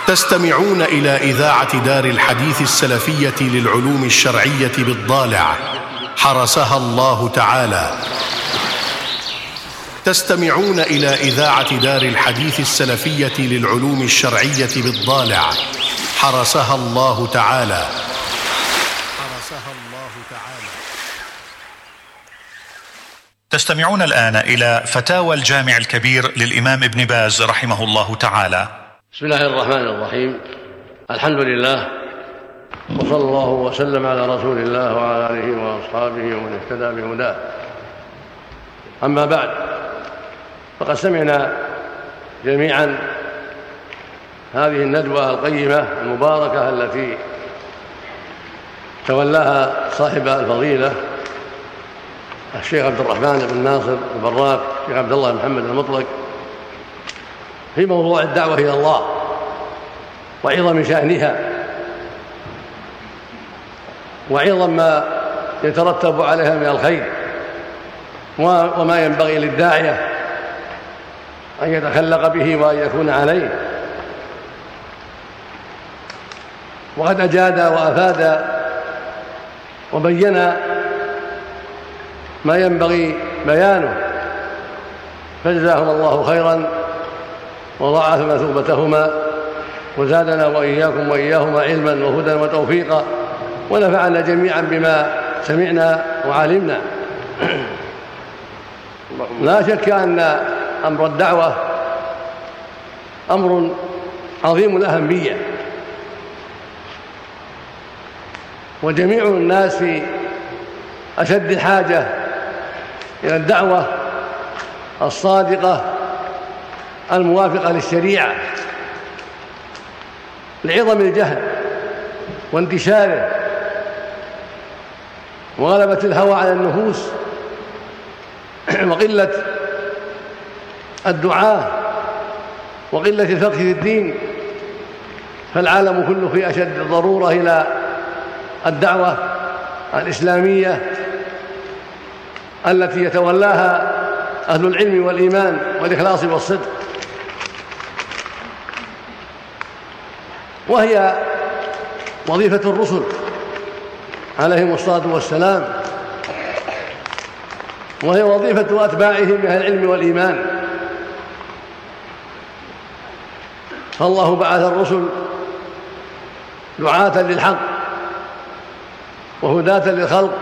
تستمعون إلى إذاعة دار الحديث السلفية للعلوم الشرعية بالضالع حرسها الله تعالى. تستمعون إلى إذاعة دار الحديث السلفية للعلوم الشرعية بالضالع حرسها الله تعالى. تستمعون الآن إلى فتاوى الجامع الكبير للإمام ابن باز رحمه الله تعالى. بسم الله الرحمن الرحيم. الحمد لله، وصلى الله وسلم على رسول الله وعلى آله وأصحابه ومن اهتدى بهداه. أما بعد، فقد سمعنا جميعا هذه الندوة القيمة المباركة التي تولاها صاحب الفضيلة الشيخ عبد الرحمن بن ناصر البراك، الشيخ عبد الله محمد المطلق، في موضوع الدعوة إلى الله وعظم شأنها وعظم ما يترتب عليها من الخير، وما ينبغي للداعية أن يتخلق به وأن يكون عليه. وقد أجاد وأفاد وبين ما ينبغي بيانه، فجزاهم الله خيرا وضاعف مثوبتهما، وزادنا وإياكم وإياهما علما وهدى وتوفيقا، ونفعنا جميعا بما سمعنا وعلمنا. لا شك أن أمر الدعوة أمر عظيم الأهمية، وجميع الناس في أشد الحاجة إلى الدعوة الصادقة الموافقة للشريعة، لعظم الجهل وانتشاره وغلبة الهوى على النفوس وقلة الدعاة وقلة الفقه في الدين. فالعالم كله في أشد الضرورة إلى الدعوة الإسلامية التي يتولاها أهل العلم والإيمان والإخلاص والصدق، وهي وظيفة الرسل عليهم الصلاة والسلام، وهي وظيفة أتباعهم من أهل العلم والإيمان. فالله بعث الرسل دعاة للحق وهداة للخلق،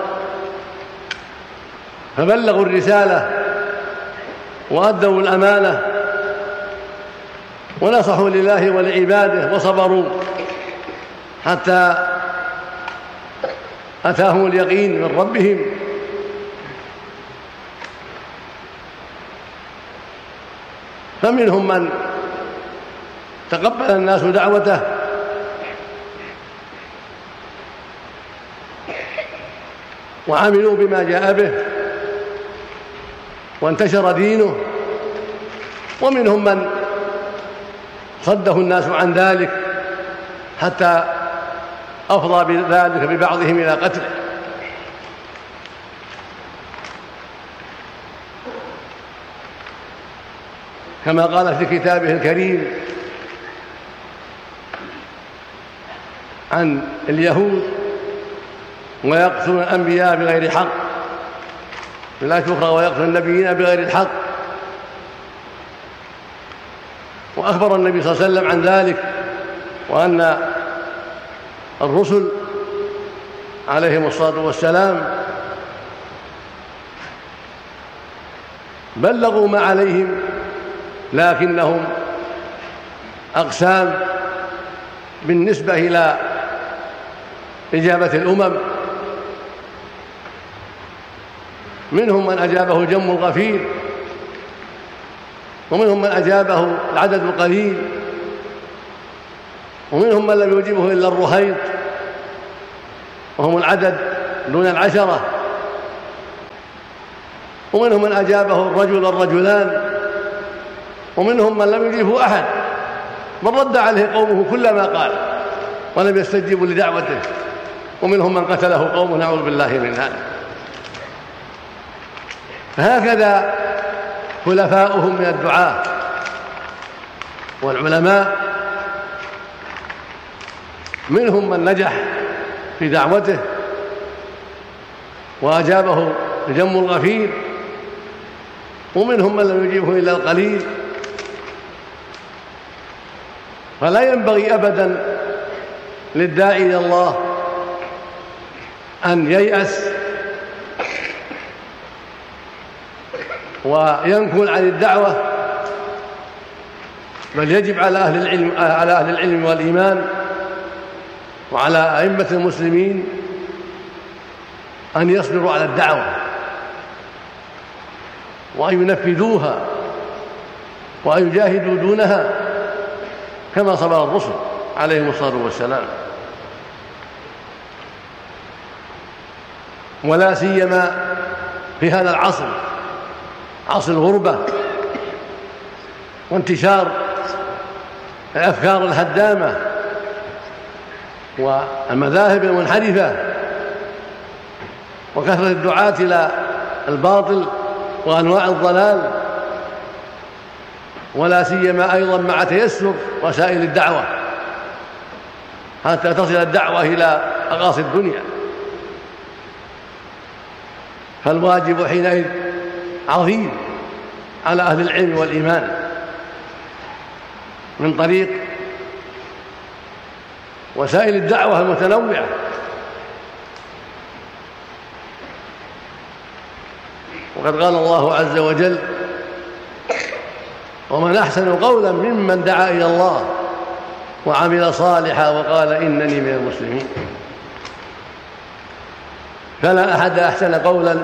فبلغوا الرسالة وأدوا الأمانة ونصحوا لله ولعباده وصبروا حتى أتاهم اليقين من ربهم. فمنهم من تقبل الناس دعوته وعملوا بما جاء به وانتشر دينه، ومنهم من صده الناس عن ذلك حتى أفضى بذلك ببعضهم إلى قتله. كما قال في كتابه الكريم عن اليهود: ويقتلون الأنبياء بغير حق، في الآية الأخرى: ويقتلون النبيين بغير الحق. وأخبر النبي صلى الله عليه وسلم عن ذلك، وأن الرسل عليهم الصلاة والسلام بلغوا ما عليهم، لكنهم أقسام بالنسبة إلى إجابة الأمم. منهم من أجابه الجم الغفير، ومنهم من أجابه العدد القليل، ومنهم من لم يجيبه إلا الرهيط وهم العدد دون العشرة، ومنهم من أجابه الرجل الرجلان، ومنهم من لم يجيبه أحد، من رد عليه قومه كل ما قال ولم يستجيبوا لدعوته، ومنهم من قتله قومه، نعوذ بالله من هذا. فهكذا خلفاؤهم من الدعاة والعلماء منهم من نجح في دعوته وأجابه بجم غفير، ومنهم من لم يجيبه إلا القليل. فلا ينبغي أبدا للداعي إلى الله أن ييأس وينكل عن الدعوة، بل يجب على أهل العلم والإيمان وعلى أئمة المسلمين أن يصبروا على الدعوة وأن ينفذوها وأن يجاهدوا دونها كما صبر الرسل عليهم الصلاة والسلام، ولا سيما في هذا العصر، عصر الغربة وانتشار الأفكار الهدامة والمذاهب المنحرفة وكثرة الدعاة إلى الباطل وأنواع الضلال، ولا سيما أيضا مع تيسر وسائل الدعوة حتى تصل الدعوة إلى أقاصي الدنيا. فالواجب حينئذ عظيم على أهل العلم والإيمان من طريق وسائل الدعوة المتنوعة، وقد قال الله عز وجل: ومن أحسن قولا ممن دعا إلى الله وعمل صالحا وقال إنني من المسلمين. فلا أحد أحسن قولا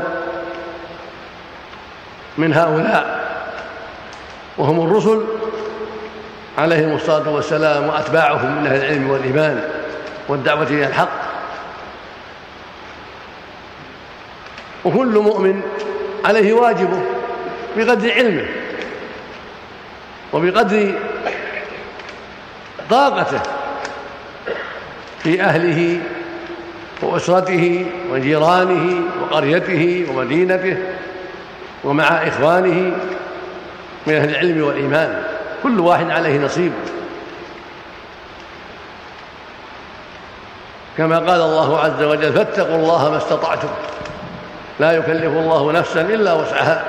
من هؤلاء، وهم الرسل عليهم الصلاة والسلام وأتباعهم من أهل العلم والإيمان والدعوة إلى الحق. وكل مؤمن عليه واجبه بقدر علمه وبقدر طاقته في أهله وأسرته وجيرانه وقريته ومدينته ومع إخوانه من أهل العلم والإيمان، كل واحد عليه نصيب، كما قال الله عز وجل: فاتقوا الله ما استطعتم لا يكلف الله نفسا إلا وسعها.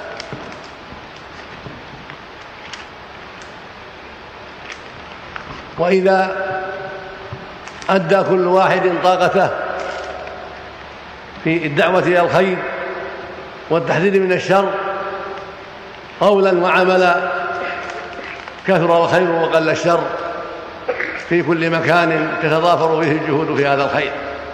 وإذا أدى كل واحد طاقته في الدعوة إلى الخير والتحذير من الشر قولا وعملا، كثر الخير وقل الشر في كل مكان تتضافر به الجهود في هذا الخير.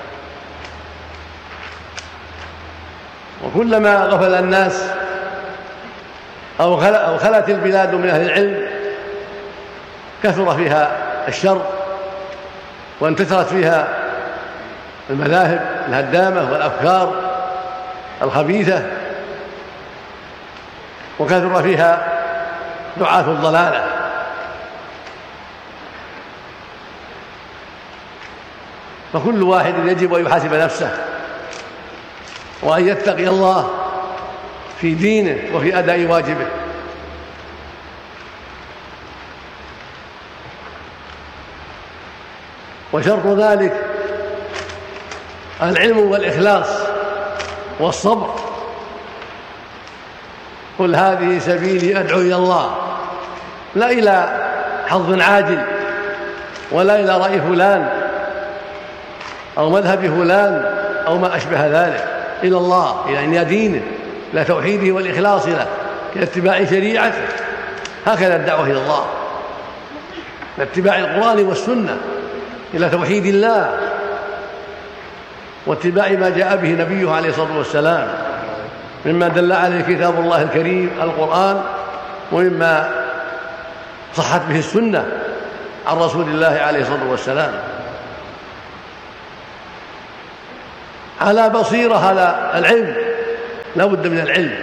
وكلما غفل الناس أو خلت البلاد من أهل العلم كثر فيها الشر وانتشرت فيها المذاهب الهدامة والأفكار الخبيثة، وكثر فيها دعاة الضلالة. فكل واحد يجب أن يحاسب نفسه وأن يتقي الله في دينه وفي أداء واجبه. وشرط ذلك العلم والإخلاص والصبر. قل هذه سبيلي أدعو إلى الله، لا إلى حظ عاجل ولا إلى رأي فلان أو مذهب فلان أو ما أشبه ذلك، إلى الله، إلى دينه، إلى توحيده والإخلاص له، إلى اتباع شريعته. هكذا الدعوة إلى الله، إلى اتباع القرآن والسنة، إلى توحيد الله واتباع ما جاء به نبيه عليه الصلاة والسلام مما دل عليه كتاب الله الكريم القرآن، ومما صحت به السنة عن رسول الله عليه الصلاة والسلام على بصيرة. على العلم، لا بد من العلم،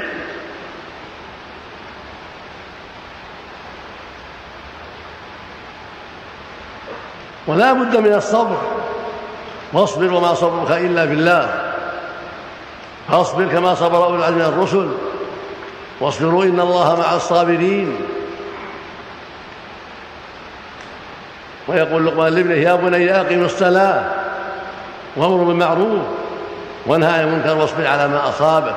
ولا بد من الصبر. واصبر وما صبرك إلا بالله، فاصبر كما صبر أولو العزم من الرسل، واصبروا إن الله مع الصابرين. ويقول لقمان لابنه يا بني أقم الصلاة وأمر بالمعروف وانهى عن المنكر واصبر على ما أصابك.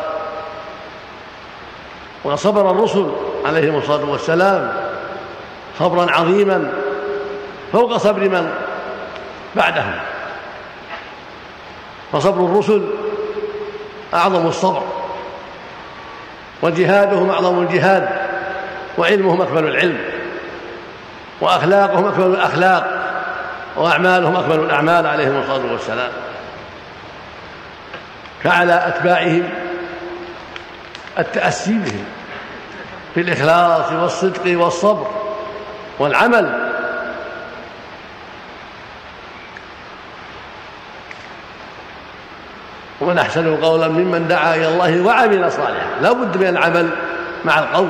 وصبر الرسل عليهم الصلاة والسلام صبرا عظيما فوق صبر من بعدهم، فصبر الرسل أعظم الصبر، وجهادهم أعظم الجهاد، وعلمهم أكمل العلم، وأخلاقهم أكمل الأخلاق، وأعمالهم أكمل الأعمال عليهم الصلاة والسلام. فعلى أتباعهم التأسي بهم في الإخلاص والصدق والصبر والعمل. ومن أحسن قولا ممن دعا إلى الله وعمل صالحا. لا بد من العمل مع القول.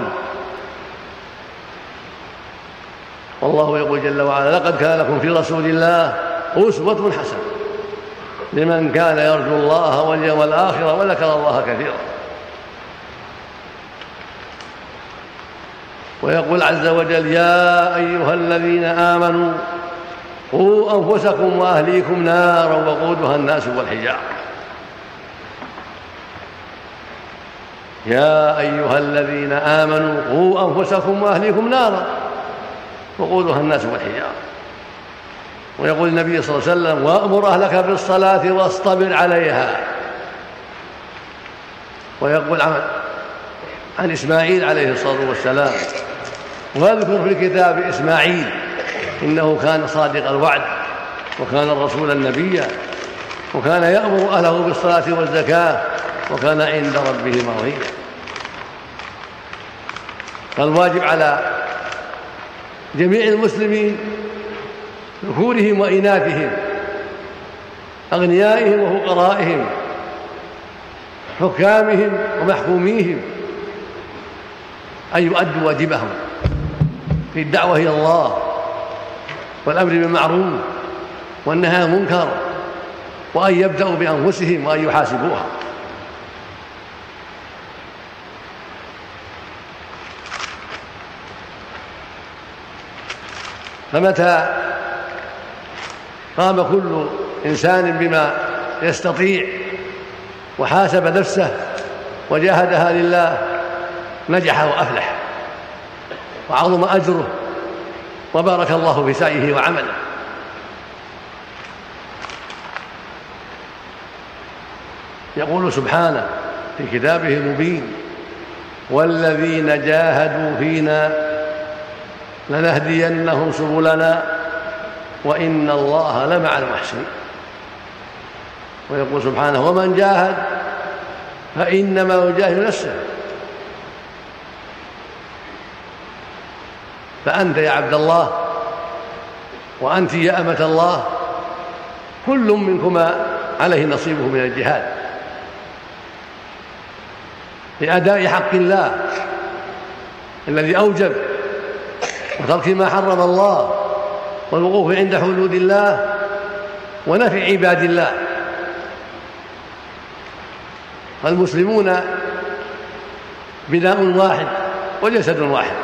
والله يقول جل وعلا لقد كان لكم في رسول الله أسوة حسنة لمن كان يرجو الله واليوم الآخر وذكر الله كثيرا. ويقول عز وجل يا أيها الذين آمنوا قوا أنفسكم وأهليكم نارا وقودها الناس والحجارة. يا أيها الذين آمنوا قوا أنفسكم وأهليكم نارا وقودها الناس والحجارة. ويقول النبي صلى الله عليه وسلم وأمر أهلك بالصلاة واصطبر عليها. ويقول عن إسماعيل عليه الصلاة والسلام واذكر في الكتاب إسماعيل إنه كان صادق الوعد وكان الرسول النبي وكان يأمر أهله بالصلاة والزكاة وكان عند ربه مرضيا. فالواجب على جميع المسلمين ذكورهم وإناثهم أغنيائهم وفقرائهم حكامهم ومحكوميهم أن يؤدوا واجبهم في الدعوة إلى الله والأمر بالمعروف والنهي عن المنكر، وأن يبدأوا بأنفسهم وأن يحاسبوها. فمتى قام كل إنسان بما يستطيع وحاسب نفسه وجاهدها لله نجح وأفلح وعظم أجره وبارك الله في سعيه وعمله. يقول سبحانه في كتابه المبين والذين جاهدوا فينا لنهدينهم سبلنا وإن الله لمع المحسنين. ويقول سبحانه ومن جاهد فإنما يجاهد نفسه. فأنت يا عبد الله وأنت يا أمة الله كل منكما عليه نصيبه من الجهاد لأداء حق الله الذي أوجب وترك ما حرم الله والوقوف عند حدود الله ونفع عباد الله. فالمسلمون بناء واحد وجسد واحد.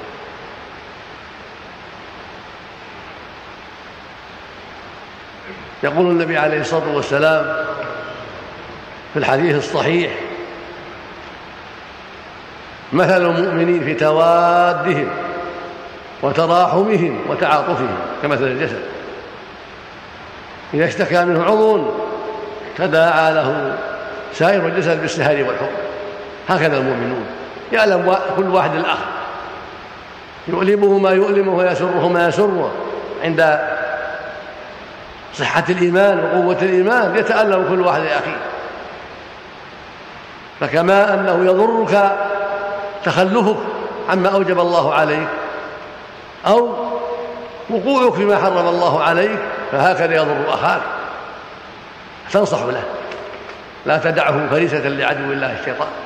يقول النبي عليه الصلاة والسلام في الحديث الصحيح مثل المؤمنين في توادهم وتراحمهم وتعاطفهم كمثل الجسد إذا اشتكى منه عضو تداعى له سائر الجسد بالسهر والحمى. هكذا المؤمنون يعلم كل واحد الآخر، يؤلمه ما يؤلمه ويسره ما يسره. عند صحة الإيمان وقوة الإيمان يتألم كل واحد لأخيه. فكما أنه يضرك تخلفك عما أوجب الله عليك أو وقوعك فيما حرم الله عليك فهكذا يضر أخاك تنصح له لا تدعه فريسة لعدو الله الشيطان.